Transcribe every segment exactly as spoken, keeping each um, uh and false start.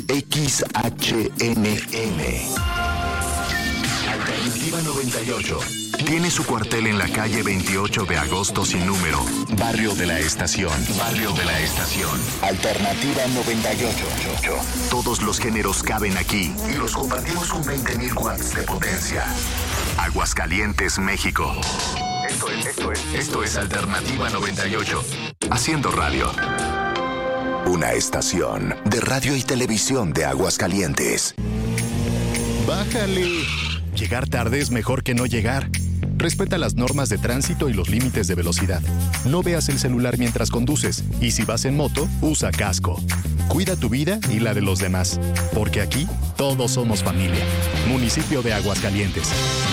X H N M. Alternativa noventa y ocho. Tiene su cuartel en la calle veintiocho de agosto sin número. Barrio de la Estación. Barrio de la Estación. Alternativa noventa y ocho. Todos los géneros caben aquí y los compartimos con veinte mil watts de potencia. Aguascalientes, México. Esto es, esto es, esto es Alternativa noventa y ocho. Haciendo radio. Una estación de radio y televisión de Aguascalientes. Bájale. Llegar tarde es mejor que no llegar. Respeta las normas de tránsito y los límites de velocidad. No veas el celular mientras conduces. Y si vas en moto, usa casco. Cuida tu vida y la de los demás. Porque aquí, todos somos familia. Municipio de Aguascalientes.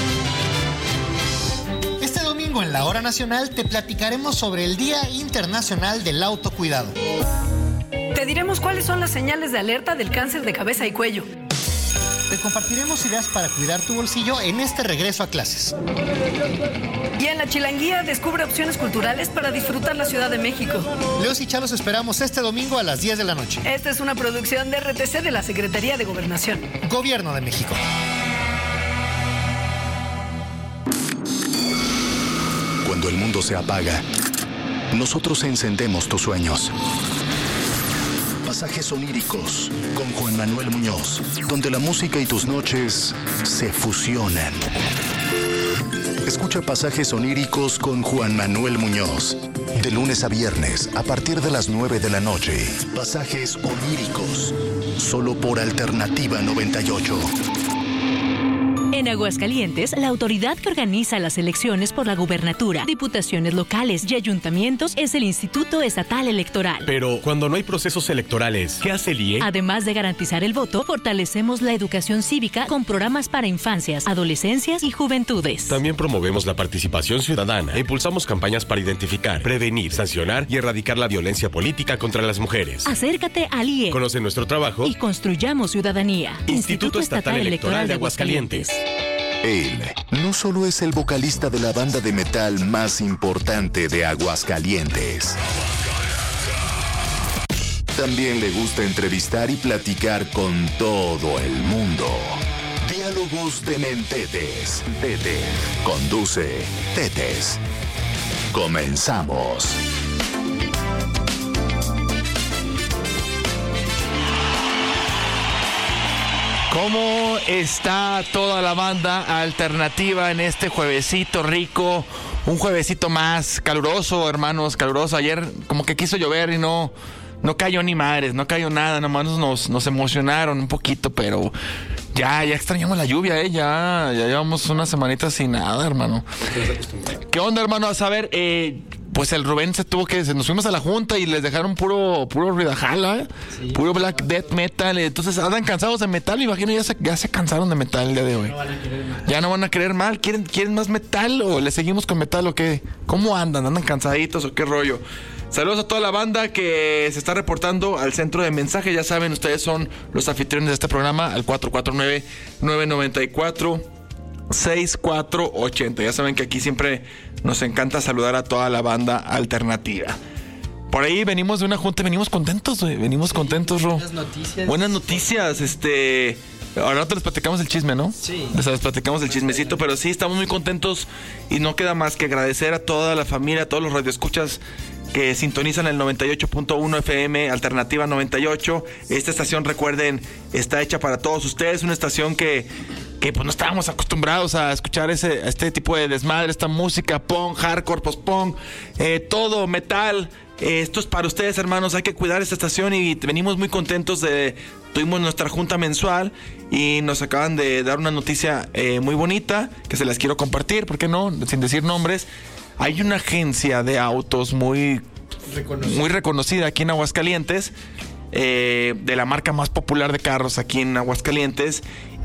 Este domingo en la Hora Nacional te platicaremos sobre el Día Internacional del Autocuidado. Te diremos cuáles son las señales de alerta del cáncer de cabeza y cuello. Te compartiremos ideas para cuidar tu bolsillo en este regreso a clases. Y en la Chilanguía descubre opciones culturales para disfrutar la Ciudad de México. Leos y Chalos esperamos este domingo a las diez de la noche. Esta es una producción de R T C de la Secretaría de Gobernación. Gobierno de México. Cuando el mundo se apaga, nosotros encendemos tus sueños. Pasajes oníricos con Juan Manuel Muñoz, donde la música y tus noches se fusionan. Escucha Pasajes oníricos con Juan Manuel Muñoz, de lunes a viernes a partir de las nueve de la noche. Pasajes oníricos, solo por Alternativa noventa y ocho. En Aguascalientes, la autoridad que organiza las elecciones por la gubernatura, diputaciones locales y ayuntamientos es el Instituto Estatal Electoral. Pero cuando no hay procesos electorales, ¿qué hace el I E? Además de garantizar el voto, fortalecemos la educación cívica con programas para infancias, adolescencias y juventudes. También promovemos la participación ciudadana e impulsamos campañas para identificar, prevenir, sancionar y erradicar la violencia política contra las mujeres. Acércate al I E. Conoce nuestro trabajo y construyamos ciudadanía. Instituto, Instituto Estatal, Estatal Electoral de Aguascalientes. Él no solo es el vocalista de la banda de metal más importante de Aguascalientes. También le gusta entrevistar y platicar con todo el mundo. Diálogos de Mentetes. Tetes. Conduce Tetes. Comenzamos. ¿Cómo está toda la banda alternativa en este juevesito rico? Un juevesito más caluroso, hermanos, caluroso. Ayer como que quiso llover y no, no cayó ni madres, no cayó nada. Nomás nos, nos emocionaron un poquito, pero ya, ya extrañamos la lluvia, ¿eh? Ya, ya llevamos unas semanitas sin nada, hermano. ¿Qué onda, hermano? A saber, eh... pues el Rubén se tuvo que... Nos fuimos a la junta y les dejaron puro puro ruidajala, sí, puro black death metal. Entonces andan cansados de metal. Me imagino ya se, ya se cansaron de metal el día de hoy. No van a querer mal. Ya no van a querer mal. ¿Quieren, ¿Quieren más metal o le seguimos con metal o qué? ¿Cómo andan? ¿Andan cansaditos o qué rollo? Saludos a toda la banda que se está reportando al centro de mensaje. Ya saben, ustedes son los anfitriones de este programa al cuatro cuatro nueve, nueve nueve cuatro, seis cuatro ocho cero. Ya saben que aquí siempre nos encanta saludar a toda la banda alternativa. Por ahí venimos de una junta, venimos contentos, güey. Venimos contentos, Ro. Buenas noticias. Buenas noticias, este... Ahora te les platicamos el chisme, ¿no? Sí. Les platicamos el chismecito, pero sí, estamos muy contentos y no queda más que agradecer a toda la familia, a todos los radioescuchas que sintonizan el noventa y ocho punto uno F M, Alternativa noventa y ocho. Esta estación, recuerden, está hecha para todos ustedes, una estación que, que pues no estábamos acostumbrados a escuchar ese, a este tipo de desmadre, esta música punk, hardcore, post-punk, eh, todo, metal. Eh, esto es para ustedes, hermanos, hay que cuidar esta estación y venimos muy contentos de... Tuvimos nuestra junta mensual y nos acaban de dar una noticia eh, muy bonita que se las quiero compartir, ¿por qué no? Sin decir nombres. Hay una agencia de autos muy reconocida, muy reconocida aquí en Aguascalientes, eh, de la marca más popular de carros aquí en Aguascalientes,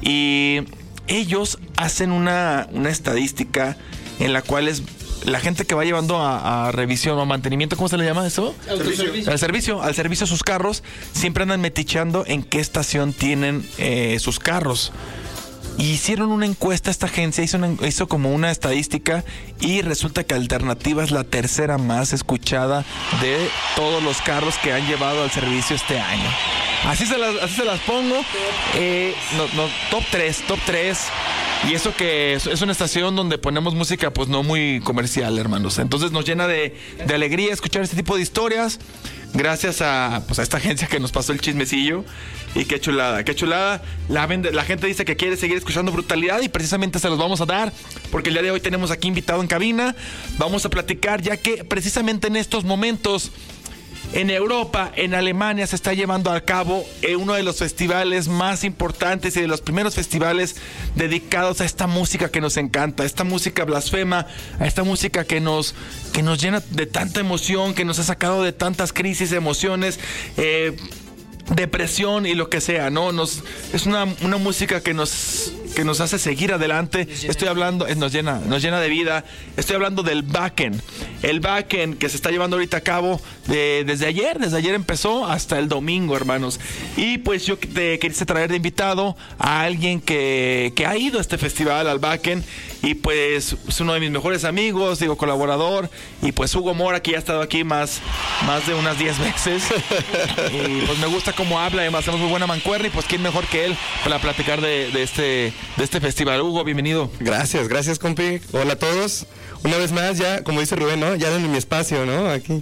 y ellos hacen una, una estadística en la cual es la gente que va llevando a, a revisión o a mantenimiento, ¿cómo se le llama eso? Autoservicio. Al servicio, al servicio sus carros, siempre andan metichando en qué estación tienen eh, sus carros. Y hicieron una encuesta, esta agencia hizo, una, hizo como una estadística y resulta que Alternativa es la tercera más escuchada de todos los carros que han llevado al servicio este año. Así se las, así se las pongo. Eh, no, no, top tres, top tres. Y eso que es, es una estación donde ponemos música pues no muy comercial, hermanos. Entonces nos llena de, de alegría escuchar este tipo de historias. Gracias a, pues, a esta agencia que nos pasó el chismecillo. Y qué chulada, qué chulada. La, la gente dice que quiere seguir escuchando Brutalidad y precisamente se los vamos a dar. Porque el día de hoy tenemos aquí invitado en cabina. Vamos a platicar ya que precisamente en estos momentos en Europa, en Alemania, se está llevando a cabo uno de los festivales más importantes y de los primeros festivales dedicados a esta música que nos encanta, a esta música blasfema, a esta música que nos, que nos llena de tanta emoción, que nos ha sacado de tantas crisis, emociones, eh, depresión y lo que sea, ¿no? Nos, es una, una música que nos, que nos hace seguir adelante. Estoy hablando, nos llena, nos llena de vida. Estoy hablando del Wacken. El Wacken que se está llevando ahorita a cabo de, desde ayer, desde ayer empezó hasta el domingo, hermanos. Y pues yo te quise traer de invitado a alguien que, que ha ido a este festival, al Wacken, y pues es uno de mis mejores amigos, digo, colaborador, y pues Hugo Mora, que ya ha estado aquí más, más de unas diez veces. Y pues me gusta cómo habla, además hacemos muy buena mancuerna, y pues quién mejor que él para platicar de, de, este, de este festival. Hugo, bienvenido. Gracias, gracias, compi. Hola a todos. Una vez más, ya, como dice Rubén, ¿no? Ya denme mi espacio, ¿no? Aquí.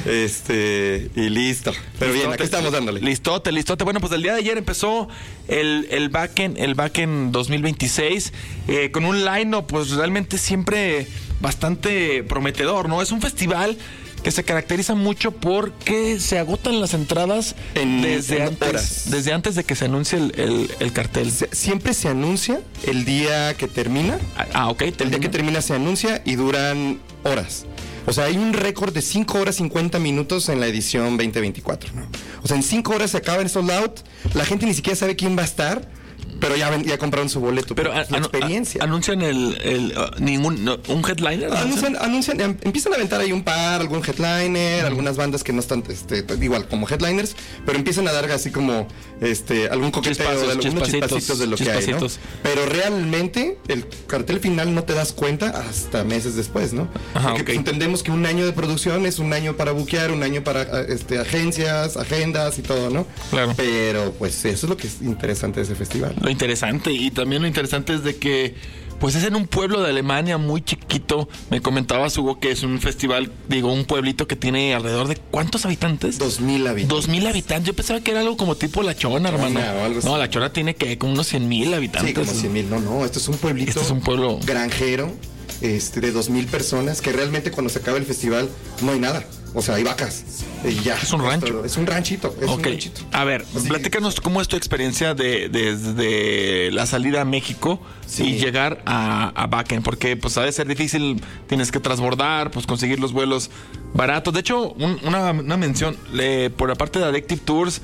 Este, y listo. Pero listote, bien, aquí estamos dándole. Listote, listote. Bueno, pues el día de ayer empezó el, el Wacken, el Wacken dos mil veintiséis, eh, con un line-up, pues realmente siempre bastante prometedor, ¿no? Es un festival que se caracteriza mucho porque se agotan las entradas en, desde, en antes, horas. desde antes de que se anuncie el, el, el cartel. Se, siempre se anuncia el día que termina. Ah, ok. ¿termina? El día que termina se anuncia y duran horas. O sea, hay un récord de cinco horas cincuenta minutos en la edición veinte veinticuatro, ¿no? O sea, en cinco horas se acaba el sold out. La gente ni siquiera sabe quién va a estar, pero ya, ya compraron su boleto. Pero a, la experiencia. A, anuncian el, el uh, ningún no, un headliner. Anuncian, anuncian, em, empiezan a aventar ahí un par, algún headliner, uh-huh. algunas bandas que no están, este, igual como headliners, pero empiezan a dar así como, este, algún coqueteo, de algunos chispacitos, chispacitos de lo chispacitos. que hay, ¿no? Pero realmente el cartel final no te das cuenta hasta meses después, ¿no? Ajá, Porque okay. pues, entendemos que un año de producción es un año para buquear, un año para, este, agencias, agendas y todo, ¿no? Claro. Pero pues eso es lo que es interesante de ese festival. Lo interesante, y también lo interesante es de que pues es en un pueblo de Alemania muy chiquito. Me comentabas, Hugo, que es un festival, digo, un pueblito que tiene alrededor de ¿cuántos habitantes? Dos mil habitantes. Dos mil habitantes. Yo pensaba que era algo como tipo La Chona, hermano. No, no, La Chona tiene que como unos cien mil habitantes. Sí, como cien mil. No, no, esto es un pueblito. Este es un pueblo granjero, este, de dos mil personas, que realmente cuando se acaba el festival no hay nada. O sea, hay vacas. Y ya. Es un rancho. Es un ranchito. Es okay. un ranchito. A ver, Así platícanos cómo es tu experiencia de, desde la salida a México sí. y llegar a, a Wacken. Porque pues ha de ser difícil, tienes que transbordar, pues conseguir los vuelos baratos. De hecho, un, una, una mención, le, por la parte de Addictive Tours,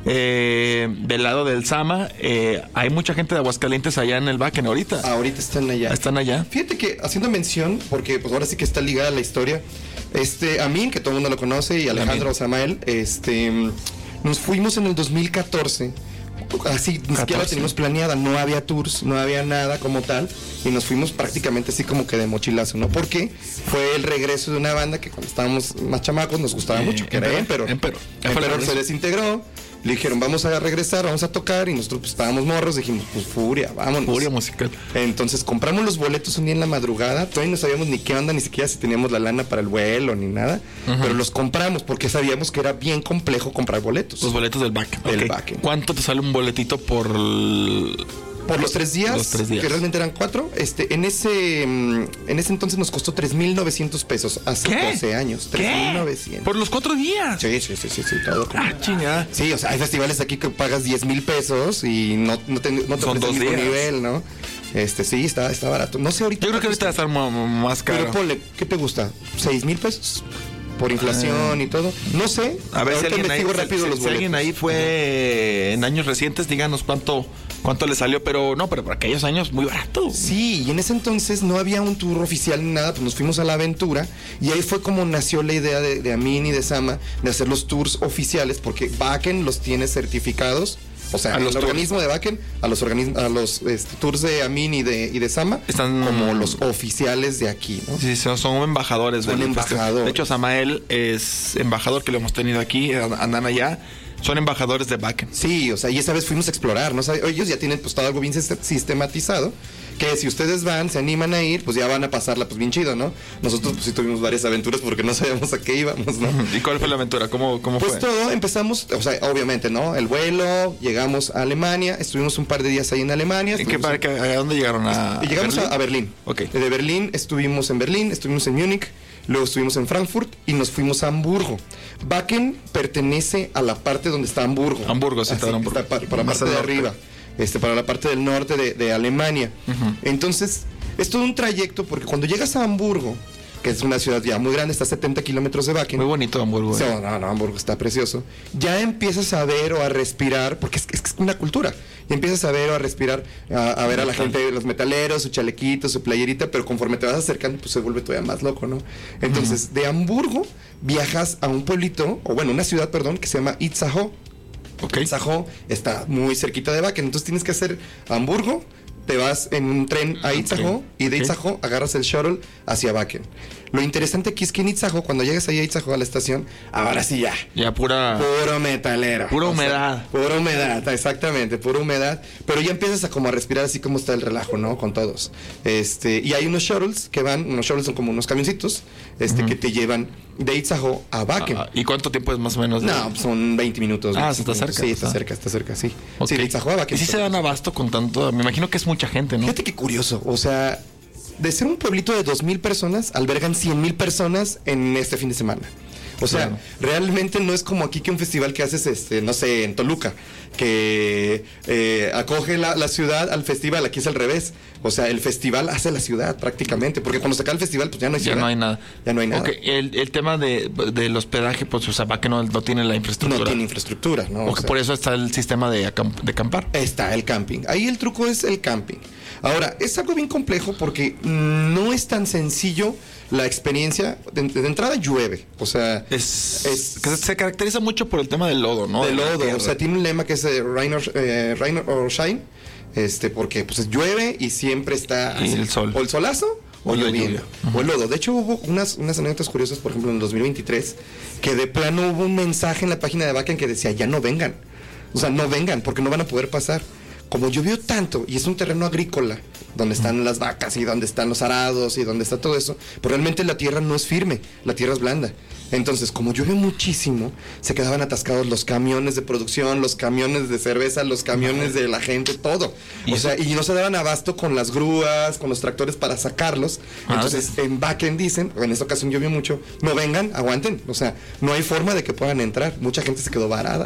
Eh, del lado del Sama, eh, hay mucha gente de Aguascalientes allá en el Wacken ahorita. Ahorita están allá. Están allá. Fíjate que haciendo mención, porque pues ahora sí que está ligada la historia, este Amin, que todo el mundo lo conoce, y Alejandro Samael, este nos fuimos en el dos mil catorce. Así, ni siquiera la teníamos planeada, no había tours, no había nada como tal, y nos fuimos prácticamente así como que de mochilazo, ¿no? Porque fue el regreso de una banda que cuando estábamos más chamacos nos gustaba eh, mucho, que era Emperor. Emperor. Emperor se desintegró. Le dijeron, vamos a regresar, vamos a tocar, y nosotros pues estábamos morros, dijimos, pues furia, vámonos. Furia musical. Entonces compramos los boletos un día en la madrugada, todavía no sabíamos ni qué onda, ni siquiera si teníamos la lana para el vuelo, ni nada, uh-huh. pero los compramos porque sabíamos que era bien complejo comprar boletos. Los boletos del Wacken. Del okay. Wacken. ¿Cuánto te sale un boletito por... El... Por los tres días, los tres días, que realmente eran cuatro, este, en ese en ese entonces nos costó tres mil novecientos pesos, hace ¿Qué? doce años. tres mil novecientos. ¿Por los cuatro días? Sí, sí, sí, sí, sí todo. Ah, chingada. Sí, o sea, hay festivales aquí que pagas diez mil pesos y no, no te, no te Son dos el mismo días. nivel, ¿no? Este, sí, está, está barato. No sé ahorita. Yo creo que ahorita va a estar más caro. Pero ponle, ¿qué te gusta? ¿seis mil pesos? Por inflación ah. y todo. No sé. A ver si alguien, ahí, rápido si, los si alguien ahí fue uh-huh. en años recientes, díganos cuánto cuánto le salió, pero no, pero por aquellos años muy barato. Sí, y en ese entonces no había un tour oficial ni nada, pues nos fuimos a la aventura y ahí fue como nació la idea de, de Amin y de Sama de hacer los tours oficiales, porque Wacken los tiene certificados. O sea, a los el organismo de Wacken, a los organismos, a los este, tours de Amin y de, y de Sama, están como los oficiales de aquí, ¿no? Sí, son, son embajadores. Son embajadores. De hecho, Samael es embajador, que lo hemos tenido aquí, andan allá. Son embajadores de Wacken. Sí, o sea, y esa vez fuimos a explorar, ¿no? O sea, ellos ya tienen pues todo algo bien sistematizado, que si ustedes van, se animan a ir, pues ya van a pasarla pues bien chido, ¿no? Nosotros pues sí tuvimos varias aventuras porque no sabíamos a qué íbamos, ¿no? ¿Y cuál fue la aventura? ¿Cómo, cómo pues fue? Pues todo, empezamos, o sea, obviamente, ¿no? El vuelo, llegamos a Alemania, estuvimos un par de días ahí en Alemania. ¿En qué parque? ¿A dónde llegaron? ¿A, a llegamos Berlín? A, a Berlín. Ok. De Berlín estuvimos en Berlín, estuvimos en Múnich, luego estuvimos en Frankfurt y nos fuimos a Hamburgo. Wacken pertenece a la parte donde está Hamburgo. Hamburgo, sí, Así, está Hamburgo. Está para, para la parte de arriba, este, para la parte del norte de, de Alemania. Uh-huh. Entonces, es todo un trayecto porque cuando llegas a Hamburgo, que es una ciudad ya muy grande, está a setenta kilómetros de Wacken. Muy bonito Hamburgo. O sea, eh. no, no, Hamburgo está precioso. Ya empiezas a ver o a respirar, porque es, es una cultura. Y empiezas a ver o a respirar, a, a ver a la gente, los metaleros, su chalequito, su playerita, pero conforme te vas acercando, pues se vuelve todavía más loco, ¿no? Entonces, uh-huh. de Hamburgo viajas a un pueblito, o bueno, una ciudad, perdón, que se llama Itzehoe. Okay. Itzehoe está muy cerquita de Wacken, entonces tienes que hacer Hamburgo, te vas en un tren a Itzehoe okay. y de okay. Itzehoe agarras el shuttle hacia Wacken. Lo interesante aquí es que en Itzehoe, cuando llegas ahí a Itzehoe a la estación, ahora sí ya. Ya pura... Puro metalero. Pura humedad. Sea, pura humedad, exactamente, pura humedad. Pero ya empiezas a como a respirar así como está el relajo, ¿no? Con todos. Este, y hay unos shuttles que van, unos shuttles son como unos camioncitos, este, uh-huh. que te llevan de Itzehoe a Wacken. Ah, ¿y cuánto tiempo es más o menos? De... No, son veinte minutos. Ah, ¿está cerca? Sí, está cerca, está cerca, sí. Okay. Sí, de Itzehoe a Wacken. ¿Y si se dan abasto con tanto? Me imagino que es mucha gente, ¿no? Fíjate qué curioso, o sea... De ser un pueblito de dos mil personas, albergan cien mil personas en este fin de semana. O sea, claro. realmente no es como aquí que un festival que haces, este, no sé, en Toluca, que eh, acoge la, la ciudad al festival. Aquí es al revés. O sea, el festival hace la ciudad prácticamente, porque cuando se acaba el festival, pues ya no hay ciudad. Ya no hay nada. Ya no hay nada. Okay. El, el tema de, del hospedaje, pues, o sea, va que no, no tiene la infraestructura. No tiene infraestructura, ¿no? Porque o sea, por eso está el sistema de, acamp- de acampar. Está el camping. Ahí el truco es el camping. Ahora, es algo bien complejo porque no es tan sencillo la experiencia. De, de entrada llueve, o sea... Es, es, se caracteriza mucho por el tema del lodo, ¿no? Del lodo, o sea, tiene un lema que es eh, rain, or, eh, rain or shine, este, porque pues llueve y siempre está... Y así, el sol. O el solazo o, o lloviendo. Uh-huh. O el lodo. De hecho, hubo unas, unas anécdotas curiosas, por ejemplo, en el dos mil veintitrés, que de plano hubo un mensaje en la página de Wacken que decía, ya no vengan. O sea, no vengan, porque no van a poder pasar. Como llovió tanto y es un terreno agrícola donde están las vacas y donde están los arados y donde está todo eso, pero realmente la tierra no es firme, la tierra es blanda. Entonces, como llueve muchísimo, se quedaban atascados los camiones de producción, los camiones de cerveza, los camiones de la gente, todo. O sea, y no se daban abasto con las grúas, con los tractores para sacarlos. Entonces, en Wacken dicen, en esta ocasión llovió mucho, no vengan, aguanten. O sea, no hay forma de que puedan entrar. Mucha gente se quedó varada.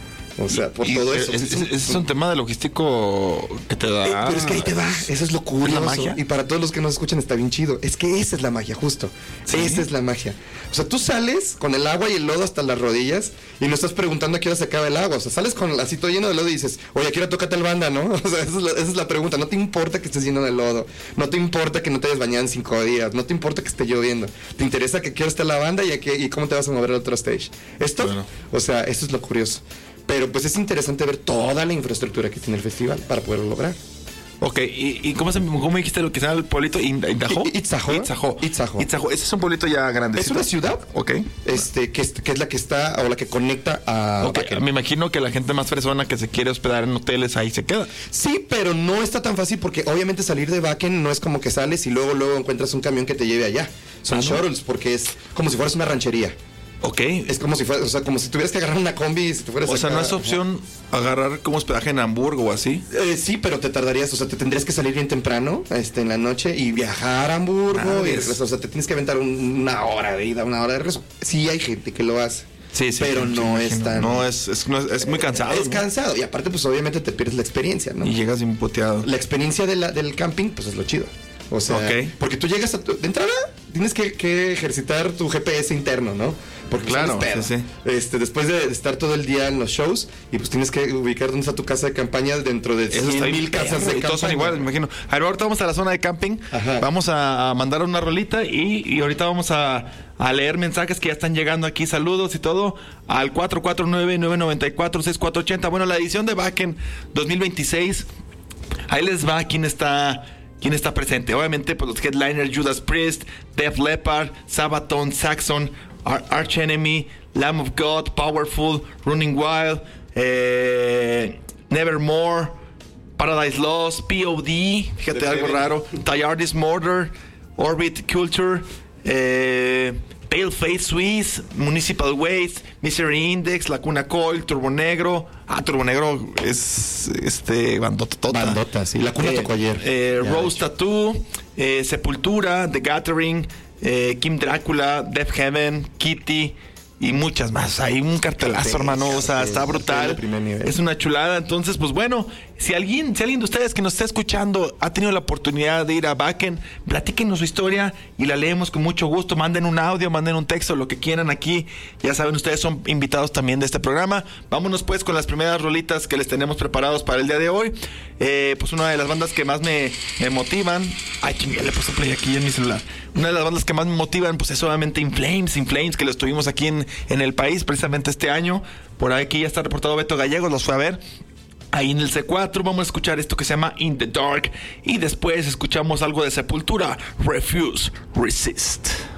O sea, por y, todo y, eso. Es, es, es un tema de logístico que te da. Eh, pero es que ahí te va. Eso es lo curioso. ¿Es la magia? Y para todos los que nos escuchan está bien chido. Es que esa es la magia, justo. ¿Sí? Esa es la magia. O sea, tú sales con el agua y el lodo hasta las rodillas y no estás preguntando a qué hora se acaba el agua. O sea, sales con así todo lleno de lodo y dices, oye, ¿a qué hora tócate el banda, no? O sea, esa es, la, esa es la pregunta. No te importa que estés lleno de lodo. No te importa que no te hayas bañado en cinco días. No te importa que esté lloviendo. Te interesa que quiera estar la banda y, a qué, y cómo te vas a mover al otro stage. Esto, bueno. O sea, eso es lo curioso. Pero pues es interesante ver toda la infraestructura que tiene el festival para poderlo lograr. Ok, ¿y, y cómo, se, cómo dijiste lo que se llama el pueblito? ¿Idaho? Itzehoe. Itzehoe. Itzehoe. Itzehoe. Ese es un pueblito ya grande. Es una ciudad. Ok. Este, que es, que es la que está, o la que conecta a... Okay. Me imagino que la gente más fresona que se quiere hospedar en hoteles ahí se queda. Sí, pero no está tan fácil porque obviamente salir de Wacken no es como que sales y luego, luego encuentras un camión que te lleve allá. Son ah, shuttles, ¿no? Porque es como si fueras una ranchería. Ok. Es como si fuera, o sea, como si tuvieras que agarrar una combi y si te fueras O sea, acá, ¿no es opción ajá. agarrar como hospedaje en Hamburgo o así? Eh, sí, pero te tardarías, o sea, te tendrías que salir bien temprano, este, en la noche y viajar a Hamburgo. Ah, y, o sea, te tienes que aventar un, una hora de ida, una hora de regreso. Sí hay gente que lo hace. Sí, sí. Pero no es tan... No, es, es, no es, es muy cansado. Es ¿no? cansado. Y aparte, pues obviamente te pierdes la experiencia, ¿no? Y llegas imputeado. La experiencia de la, del camping, pues es lo chido. O sea, okay. Porque tú llegas a tu, de entrada tienes que, que ejercitar tu G P S interno, ¿no? Porque claro, pedo. Sí, sí. Este, después de estar todo el día en los shows y pues tienes que ubicar dónde está tu casa de campaña dentro de cien mil casas de campaña. Todos son iguales, me imagino. A ver, ahorita vamos a la zona de camping. Ajá. Vamos a mandar una rolita y, y ahorita vamos a, a leer mensajes que ya están llegando aquí. Saludos y todo al cuatro cuatro nueve, nueve nueve cuatro, seis cuatro ocho cero. Bueno, la edición de Wacken dos mil veintiséis. Ahí les va quién está... ¿Quién está presente? Obviamente, pues los headliners Judas Priest, Def Leppard, Sabaton, Saxon, Ar- Arch Enemy, Lamb of God, Powerful, Running Wild, eh, Nevermore, Paradise Lost, P O D, fíjate The algo Seven. Raro, Tiredest Murder, Orbit Culture, eh, Paleface Swiss, Municipal Waste, Misery Index, Lacuna Coil, Turbo Negro. Ah, Turbo Negro es este bandota. Bandota, sí. Lacuna eh, tocó ayer. Eh, Rose Tattoo, eh, Sepultura, The Gathering, eh, Kim Drácula, Death Heaven, Kitty y muchas más. Hay un cartelazo, hermano. O sea, está brutal. Es una chulada. Entonces, pues bueno, si alguien, si alguien de ustedes que nos está escuchando ha tenido la oportunidad de ir a Wacken, platíquenos su historia y la leemos con mucho gusto. Manden un audio, manden un texto, lo que quieran aquí. Ya saben, ustedes son invitados también de este programa. Vámonos pues con las primeras rolitas que les tenemos preparados para el día de hoy. Eh, pues una de las bandas que más me, me motivan. Ay, chingue, le puse play aquí en mi celular. Una de las bandas que más me motivan, pues es obviamente In Flames, In Flames, que lo estuvimos aquí en, en el país precisamente este año. Por aquí ya está reportado Beto Gallegos, los fue a ver. Ahí en el C cuatro vamos a escuchar esto que se llama In the Dark. Y después escuchamos algo de Sepultura, Refuse, Resist.